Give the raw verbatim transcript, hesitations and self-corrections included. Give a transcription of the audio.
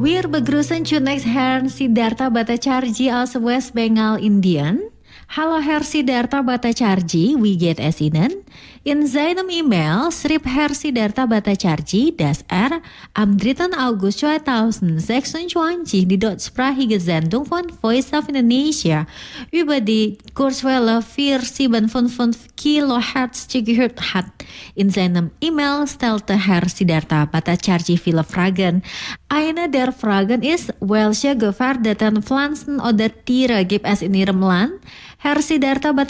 Wir begrüßen zunächst Herrn Siddhartha Bhattacharjee aus West Bengal, Indien. Hallo Herr Siddhartha Bhattacharjee, wie geht es Ihnen? In seinem E-Mail schrieb Herr Siddhartha Bhattacharjee, dass er am dritten August zweitausendsechsundzwanzig die deutschsprachige Sendung von Voice of Indonesia über die Kurzwelle vierhundertfünfundsiebzig Kilohertz zugehört hat. In seinem E-Mail stellte Herr Siddhartha Bhattacharjee viele Fragen. Eine der Fragen ist, welche gefährdeten Pflanzen oder Tiere gibt es in Ihrem Land? Herr Siddhartha